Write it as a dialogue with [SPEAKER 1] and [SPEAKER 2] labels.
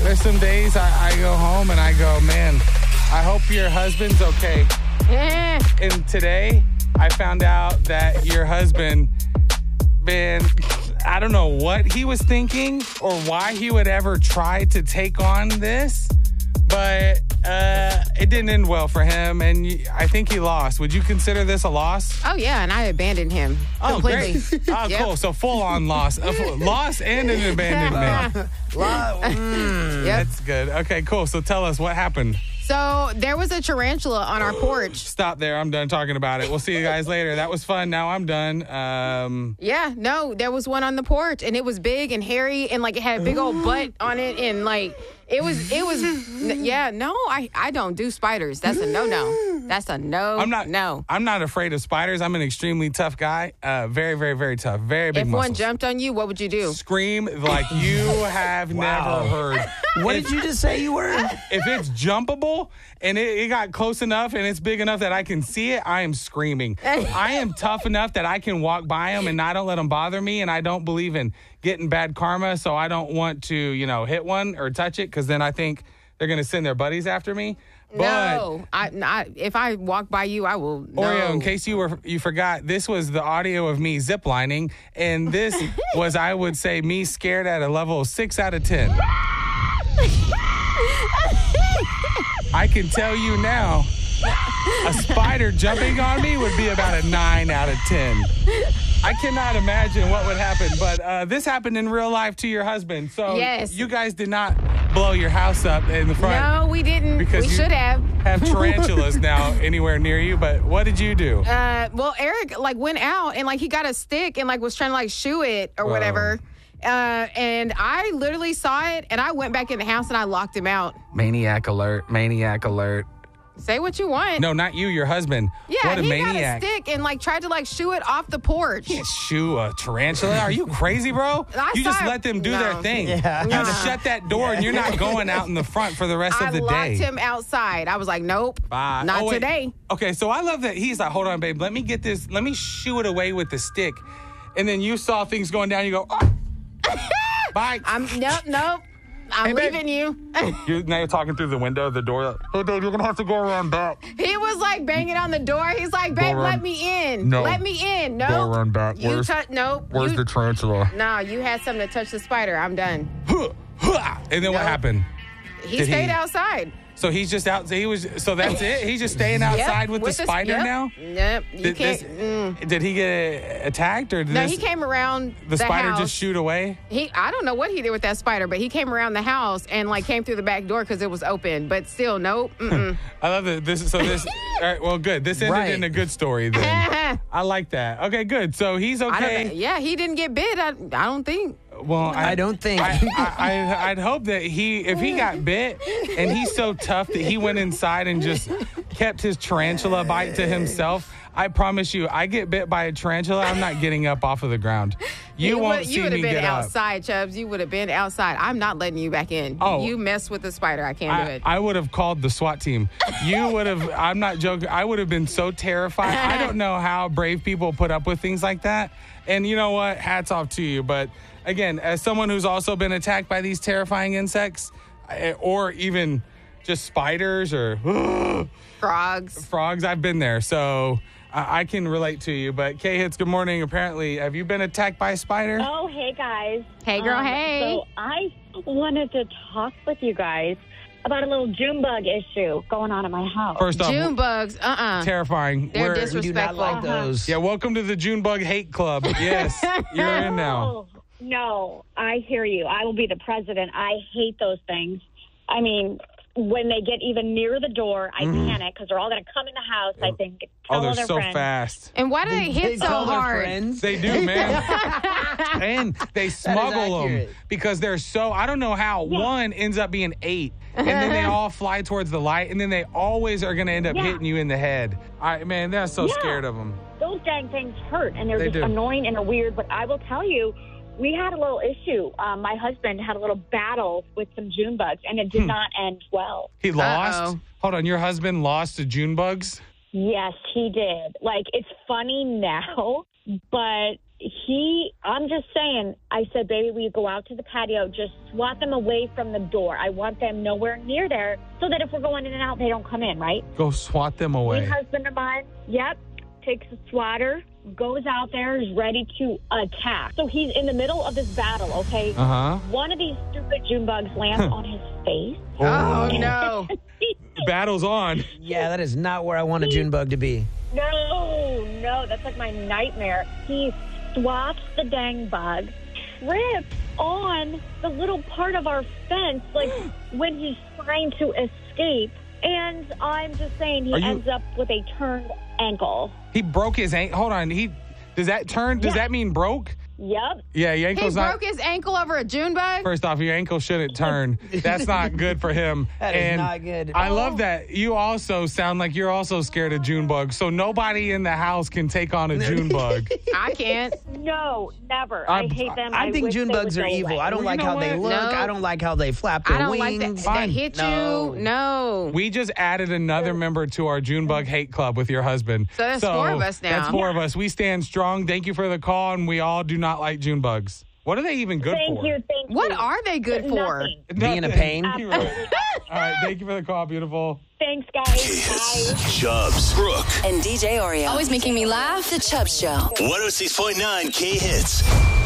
[SPEAKER 1] There's some days I go home and I go, man, I hope your husband's okay. And today I found out that your husband, man, I don't know what he was thinking or why he would ever try to take on this, but it didn't end well for him, and I think he lost. Would you consider this a loss?
[SPEAKER 2] Oh, yeah, and I abandoned him completely.
[SPEAKER 1] Great. Oh, cool. So full-on loss. Loss and an abandonment.
[SPEAKER 2] Yep.
[SPEAKER 1] That's good. Okay, cool. So tell us what happened.
[SPEAKER 2] So there was a tarantula on our porch.
[SPEAKER 1] Stop there. I'm done talking about it. We'll see you guys later. That was fun. Now I'm done.
[SPEAKER 2] Yeah, no, there was one on the porch, and it was big and hairy, and like it had a big old butt on it, and like it was. Yeah, no, I don't do spiders. That's a no. That's a no.
[SPEAKER 1] I'm not afraid of spiders. I'm an extremely tough guy. Very, very, very tough. Very big
[SPEAKER 2] If
[SPEAKER 1] muscles.
[SPEAKER 2] one jumped on you, what would you do?
[SPEAKER 1] Scream like you have never heard.
[SPEAKER 3] What did you just say you were?
[SPEAKER 1] If it's jumpable and it got close enough and it's big enough that I can see it, I am screaming. I am tough enough that I can walk by them and I don't let them bother me, and I don't believe in getting bad karma, so I don't want to, hit one or touch it because then I think they're going to send their buddies after me.
[SPEAKER 2] No, if I walk by you, I will. No.
[SPEAKER 1] Oreo, in case you forgot, this was the audio of me ziplining, and this was, I would say, me scared at a level 6 out of 10. I can tell you now, a spider jumping on me would be about a 9 out of 10. I cannot imagine what would happen, but this happened in real life to your husband. So
[SPEAKER 2] yes.
[SPEAKER 1] You guys did not blow your house up in the front.
[SPEAKER 2] No, we didn't.
[SPEAKER 1] Because
[SPEAKER 2] we should have.
[SPEAKER 1] Have tarantulas now anywhere near you, but what did you do?
[SPEAKER 2] Well, Eric went out and he got a stick and was trying to shoo it or whatever. And I literally saw it, and I went back in the house and I locked him out.
[SPEAKER 1] Maniac alert! Maniac alert!
[SPEAKER 2] Say what you want.
[SPEAKER 1] No, not you. Your husband.
[SPEAKER 2] Yeah,
[SPEAKER 1] what a
[SPEAKER 2] he
[SPEAKER 1] maniac!
[SPEAKER 2] Got a stick and tried to shoo it off the porch.
[SPEAKER 1] You can't shoo a tarantula. Are you crazy, bro? You just let them do their thing.
[SPEAKER 3] Yeah.
[SPEAKER 1] You shut that door, and you're not going out in the front for the rest of the day.
[SPEAKER 2] I locked him outside. I was like, nope,
[SPEAKER 1] bye.
[SPEAKER 2] Not today.
[SPEAKER 1] Okay, so I love that he's like, hold on, babe. Let me get this. Let me shoo it away with the stick, and then you saw things going down. You go, oh. Bye.
[SPEAKER 2] Nope. I'm leaving you.
[SPEAKER 1] Now you're talking through the window of the door. Hey, babe, you're going to have to go around back.
[SPEAKER 2] He was banging on the door. He's like, babe, let me in.
[SPEAKER 1] No.
[SPEAKER 2] Let me in. No.
[SPEAKER 1] Go around back.
[SPEAKER 2] Nope.
[SPEAKER 1] Where's the tarantula?
[SPEAKER 2] No, you had something to touch the spider. I'm done.
[SPEAKER 1] And then what happened?
[SPEAKER 2] He stayed outside.
[SPEAKER 1] So he's just out. So that's it. He's just staying outside with the spider now.
[SPEAKER 2] Yep. You can't.
[SPEAKER 1] Did he get attacked or?
[SPEAKER 2] He came around
[SPEAKER 1] the spider
[SPEAKER 2] house.
[SPEAKER 1] Just shoot away.
[SPEAKER 2] I don't know what he did with that spider, but he came around the house and came through the back door because it was open. But still, nope.
[SPEAKER 1] I love that. This. All right. Well, good. This ended in a good story. Then I like that. Okay, good. So he's okay.
[SPEAKER 2] Yeah, he didn't get bit. I don't think.
[SPEAKER 1] Well,
[SPEAKER 3] I don't think.
[SPEAKER 1] I'd hope that if he got bit and he's so tough that he went inside and just kept his tarantula bite to himself. I promise you, I get bit by a tarantula, I'm not getting up off of the ground. You won't see me get up.
[SPEAKER 2] You would have been outside, Chubbs. You would have been outside. I'm not letting you back in.
[SPEAKER 1] Oh,
[SPEAKER 2] you mess with the spider. I can't do it.
[SPEAKER 1] I would have called the SWAT team. You would have, I'm not joking, I would have been so terrified. I don't know how brave people put up with things like that. And you know what? Hats off to you. But again, as someone who's also been attacked by these terrifying insects, or even just spiders or frogs, I've been there. So I can relate to you. But K-Hits, good morning. Apparently, have you been attacked by a spider?
[SPEAKER 4] Oh, hey, guys.
[SPEAKER 2] Hey, girl, hey.
[SPEAKER 4] So I wanted to talk with you guys about a little June bug issue going on in my house.
[SPEAKER 1] First off,
[SPEAKER 2] June bugs,
[SPEAKER 1] terrifying.
[SPEAKER 2] They're disrespectful.
[SPEAKER 3] We do not like those.
[SPEAKER 1] Yeah, welcome to the June bug hate club. Yes, you're in now.
[SPEAKER 4] No, I hear you. I will be the president. I hate those things. I mean, when they get even near the door, I panic because they're all going to come in the house, I think.
[SPEAKER 1] They're so fast.
[SPEAKER 2] And why do they hit so hard?
[SPEAKER 1] They do, man. And they smuggle them because they're so, I don't know how. One ends up being 8, and then they all fly towards the light, and then they always are going to end up hitting you in the head. Man, they're so scared of them.
[SPEAKER 4] Those dang things hurt, and they're just annoying and weird. But I will tell you, we had a little issue. My husband had a little battle with some June bugs, and it did not end well.
[SPEAKER 1] He lost? Hold on, your husband lost to June bugs?
[SPEAKER 4] Yes, he did. It's funny now, but I'm just saying, I said, baby, will you go out to the patio? Just swat them away from the door. I want them nowhere near there so that if we're going in and out, they don't come in, right?
[SPEAKER 1] Go swat them away.
[SPEAKER 4] My husband of mine, takes a swatter, goes out there, is ready to attack. So he's in the middle of this battle, okay?
[SPEAKER 1] Uh-huh.
[SPEAKER 4] One of these stupid June bugs lands on his face.
[SPEAKER 2] Oh, no.
[SPEAKER 1] The battle's on.
[SPEAKER 3] Yeah, that is not where I want a June bug to be.
[SPEAKER 4] No, that's like my nightmare. He swats the dang bug, trips on the little part of our fence, like when he's trying to escape. And I'm just saying he ends up with a turned ankle.
[SPEAKER 1] He broke his ankle. Hold on. Does that mean broke?
[SPEAKER 4] Yep.
[SPEAKER 1] Yeah, your ankle's
[SPEAKER 2] He broke his ankle over a June bug?
[SPEAKER 1] First off, your ankle shouldn't turn. That's not good for him.
[SPEAKER 3] That is not good.
[SPEAKER 1] I love that you also sound like you're also scared of June bugs. So nobody in the house can take on a June bug.
[SPEAKER 2] I can't.
[SPEAKER 4] No, never. I hate them.
[SPEAKER 3] I think
[SPEAKER 4] wish
[SPEAKER 3] June
[SPEAKER 4] they
[SPEAKER 3] bugs
[SPEAKER 4] would
[SPEAKER 3] are
[SPEAKER 4] go
[SPEAKER 3] evil.
[SPEAKER 4] away.
[SPEAKER 3] I don't like
[SPEAKER 1] you know
[SPEAKER 3] how they
[SPEAKER 1] what?
[SPEAKER 3] look.
[SPEAKER 2] No.
[SPEAKER 3] I don't like how they flap their
[SPEAKER 2] I don't
[SPEAKER 3] wings.
[SPEAKER 2] like that. They hit
[SPEAKER 3] No.
[SPEAKER 2] you. No.
[SPEAKER 1] We just added another member to our June bug hate club with your husband.
[SPEAKER 2] So that's 4 of us now.
[SPEAKER 1] That's 4 of us. We stand strong. Thank you for the call, and we all do not like June bugs. What are they even good
[SPEAKER 4] Thank
[SPEAKER 1] for?
[SPEAKER 4] you.
[SPEAKER 2] What are they good for?
[SPEAKER 4] Nothing.
[SPEAKER 3] Being a pain.
[SPEAKER 1] You're right. All right. Thank you for the call, beautiful.
[SPEAKER 4] Thanks, guys.
[SPEAKER 5] Hits,
[SPEAKER 4] Bye.
[SPEAKER 5] Chubbs, Brooke,
[SPEAKER 6] And DJ Oreo. Always making me laugh. The Chubb Show.
[SPEAKER 5] 106.9 K Hits.